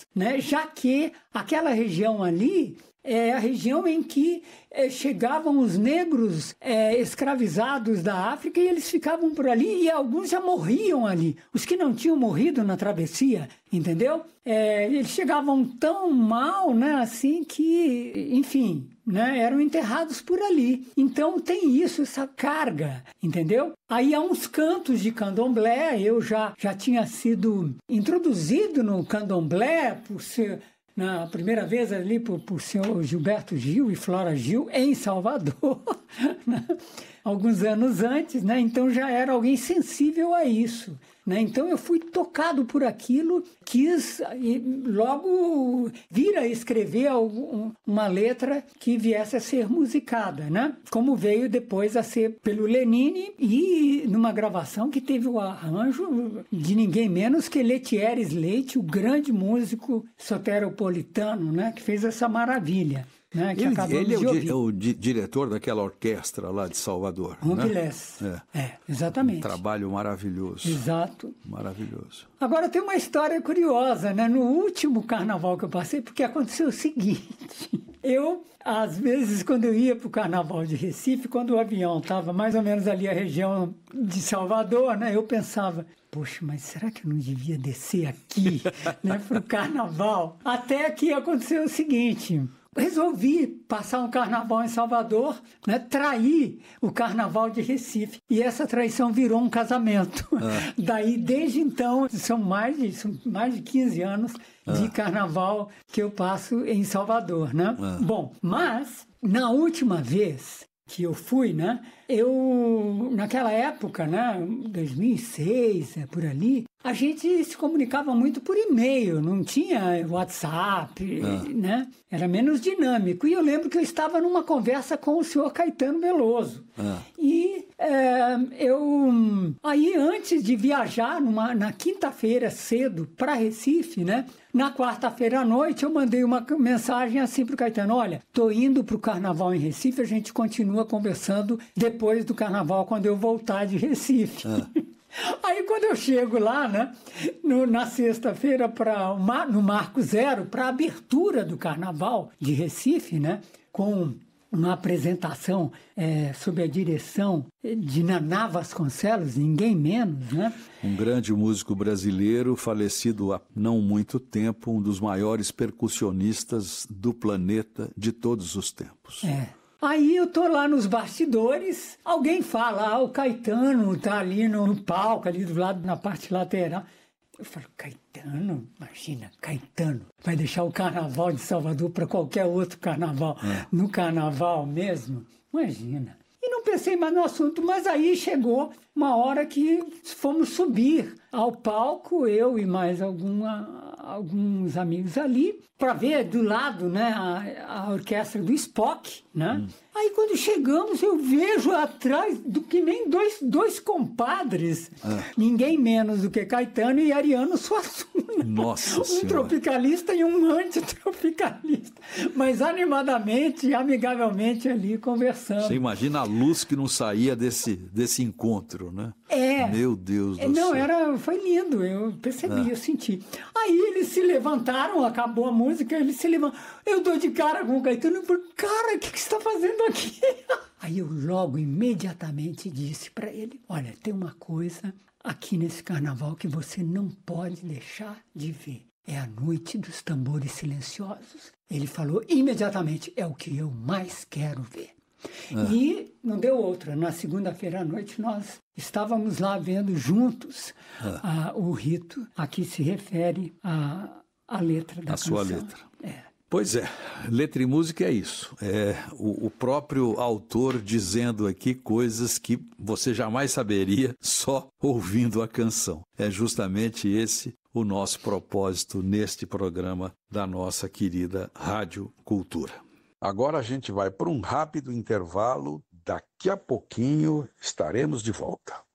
né? Já que aquela região ali é a região em que chegavam os negros escravizados da África e eles ficavam por ali e alguns já morriam ali. Os que não tinham morrido na travessia, entendeu? Eles chegavam tão mal, né, assim que, enfim, né, eram enterrados por ali. Então tem isso, essa carga, entendeu? Aí há uns cantos de candomblé, eu já tinha sido introduzido no candomblé por ser... Na primeira vez ali por senhor Gilberto Gil e Flora Gil, em Salvador, né? Alguns anos antes, né? Então já era alguém sensível a isso, né? Então eu fui tocado por aquilo, quis logo vir a escrever uma letra que viesse a ser musicada, né? Como veio depois a ser pelo Lenine e numa gravação que teve o arranjo de ninguém menos que Letieres Leite, o grande músico soteropolitano, né? Que fez essa maravilha. Né, que ele é o diretor daquela orquestra lá de Salvador. Rumpilés. Né? Exatamente. Um trabalho maravilhoso. Exato. Maravilhoso. Agora tem uma história curiosa, né? No último carnaval que eu passei, porque aconteceu o seguinte. Eu, às vezes, quando eu ia para o carnaval de Recife, quando o avião estava mais ou menos ali a região de Salvador, né? Eu pensava, poxa, mas será que eu não devia descer aqui, né, para o carnaval? Até que aconteceu o seguinte... Resolvi passar um carnaval em Salvador, né, trair o carnaval de Recife. E essa traição virou um casamento. Daí, desde então, são mais de 15 anos de carnaval que eu passo em Salvador, né? Bom, mas na última vez que eu fui, né, naquela época, né, 2006, por ali, a gente se comunicava muito por e-mail, não tinha WhatsApp, né? Era menos dinâmico. E eu lembro que eu estava numa conversa com o senhor Caetano Veloso. E aí antes de viajar, na quinta-feira cedo para Recife, né? Na quarta-feira à noite eu mandei uma mensagem assim para o Caetano, olha, tô indo para o carnaval em Recife, a gente continua conversando depois do carnaval, quando eu voltar de Recife. Aí quando eu chego lá, né, na sexta-feira no Marco Zero, para a abertura do carnaval de Recife, né, com uma apresentação sob a direção de Naná Vasconcelos, ninguém menos, né? Um grande músico brasileiro, falecido há não muito tempo, um dos maiores percussionistas do planeta de todos os tempos. Aí eu tô lá nos bastidores, alguém fala, o Caetano tá ali no palco, ali do lado, na parte lateral. Eu falo, Caetano? Imagina, Caetano vai deixar o carnaval de Salvador para qualquer outro carnaval, no carnaval mesmo? Imagina. E não pensei mais no assunto, mas aí chegou uma hora que fomos subir ao palco, eu e mais alguns amigos ali, para ver do lado, né, a orquestra do Spock, né? Aí quando chegamos eu vejo atrás do que nem dois compadres, ninguém menos do que Caetano e Ariano Suassuna. Nossa Senhora. Tropicalista e um antitropicalista, mas animadamente e amigavelmente ali conversando. Você imagina a luz que não saía desse encontro, né? Meu Deus do céu. Foi lindo, eu percebi, eu senti. Aí eles se levantaram, acabou a música, eles se levantaram. Eu dou de cara com o Caetano e falei, cara, o que você está fazendo aqui? Aí eu logo, imediatamente disse para ele, olha, tem uma coisa aqui nesse carnaval que você não pode deixar de ver. É a Noite dos Tambores Silenciosos. Ele falou imediatamente, é o que eu mais quero ver. E não deu outra. Na segunda-feira à noite nós estávamos lá vendo juntos o rito a que se refere a letra da canção. A sua letra. Pois é, letra e música é isso. É o próprio autor dizendo aqui coisas que você jamais saberia só ouvindo a canção. É justamente esse o nosso propósito neste programa da nossa querida Rádio Cultura. Agora a gente vai para um rápido intervalo. Daqui a pouquinho estaremos de volta.